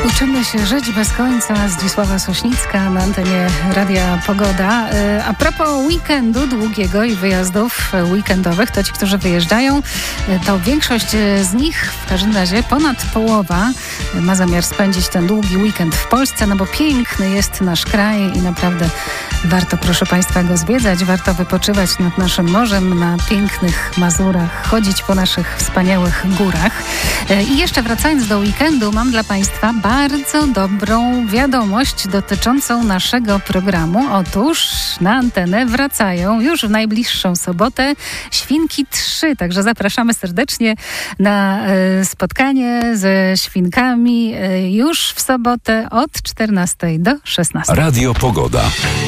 Uczymy się żyć bez końca. Zdzisława Sośnicka na antenie Radia Pogoda. A propos weekendu długiego i wyjazdów weekendowych, to ci, którzy wyjeżdżają, to większość z nich, w każdym razie ponad połowa, ma zamiar spędzić ten długi weekend w Polsce, no bo piękny jest nasz kraj i naprawdę warto, proszę Państwa, go zwiedzać. Warto wypoczywać nad naszym morzem, na pięknych Mazurach, chodzić po naszych wspaniałych górach. I jeszcze wracając do weekendu, mam dla Państwa bardzo dobrą wiadomość dotyczącą naszego programu. Otóż na antenę wracają już w najbliższą sobotę Świnki 3. Także zapraszamy serdecznie na spotkanie ze świnkami już w sobotę od 14 do 16. Radio Pogoda.